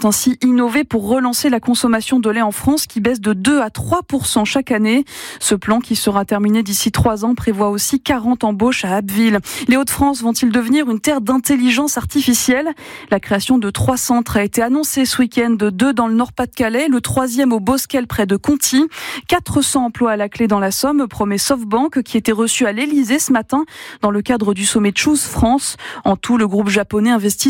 souhaitent ainsi innover pour relancer la consommation de lait en France qui baisse de 2 à 3% chaque année. Ce plan qui sera terminé d'ici 3 ans prévoit aussi 40 embauches à Abbeville. Les Hauts-de-France vont-ils devenir une terre d'intelligence artificielle ? La création de 3 centres a été annoncée ce week-end, 2 dans le Nord-Pas-de-Calais, le 3e au Bosquel près de Conty. 400 emplois à la clé dans la Somme, promet SoftBank qui était reçu à l'Elysée ce matin dans le cadre du sommet Choose France. En tout, le groupe japonais investit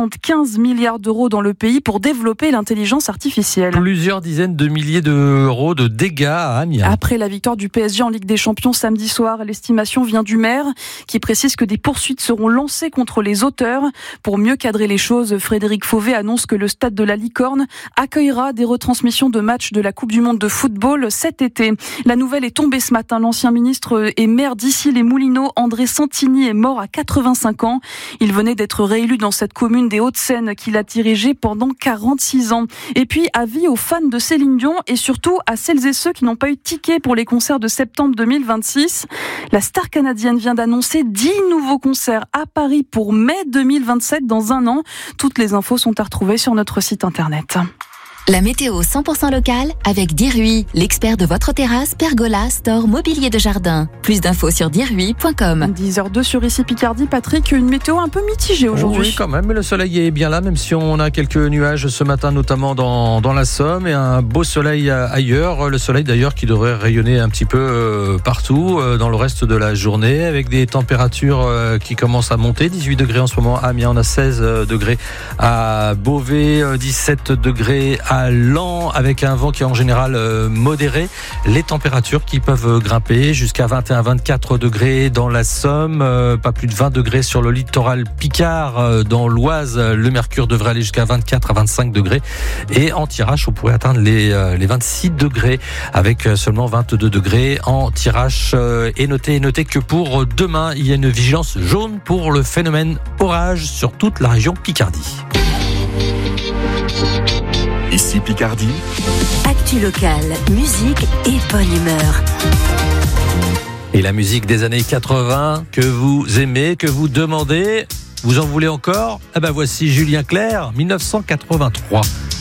75 milliards d'euros dans le pays pour développer l'intelligence artificielle. Plusieurs dizaines de milliers d'euros de dégâts à Amiens. Après la victoire du PSG en Ligue des Champions samedi soir, l'estimation vient du maire qui précise que des poursuites seront lancées contre les auteurs. Pour mieux cadrer les choses, Frédéric Fauvet annonce que le stade de la Licorne accueillera des retransmissions de matchs de la Coupe du Monde de football cet été. La nouvelle est tombée ce matin. L'ancien ministre et maire d'Issy-les-Moulineaux, André Santini, est mort à 85 ans. Il venait d'être réélu dans cette commune des Hauts-de-Seine qu'il a dirigée pendant 46 ans. Et puis, avis aux fans de Céline Dion et surtout à celles et ceux qui n'ont pas eu de ticket pour les concerts de septembre 2026. La star canadienne vient d'annoncer 10 nouveaux concerts à Paris pour mai 2027 dans un an. Toutes les infos sont à retrouver sur notre site internet. La météo 100% locale avec Dirui, l'expert de votre terrasse, pergola, store, mobilier de jardin. Plus d'infos sur dirui.com. 10h02 sur ici Picardie. Patrick, une météo un peu mitigée aujourd'hui. Oui, quand même, mais le soleil est bien là, même si on a quelques nuages ce matin, notamment dans la Somme, et un beau soleil ailleurs. Le soleil d'ailleurs qui devrait rayonner un petit peu partout dans le reste de la journée, avec des températures qui commencent à monter. 18 degrés en ce moment à Amiens, on a 16 degrés à Beauvais, 17 degrés à Laon, avec un vent qui est en général modéré. Les températures qui peuvent grimper jusqu'à 21-24 degrés dans la Somme, pas plus de 20 degrés sur le littoral Picard, dans l'Oise. Le mercure devrait aller jusqu'à 24 à 25 degrés. Et en Thiérache, on pourrait atteindre les 26 degrés avec seulement 22 degrés en Thiérache. Et notez que pour demain, il y a une vigilance jaune pour le phénomène orage sur toute la région Picardie. Ici Picardie. Actu locale, musique et bonne humeur. Et la musique des années 80 que vous aimez, que vous demandez, vous en voulez encore ? Eh ben voici Julien Clerc, 1983.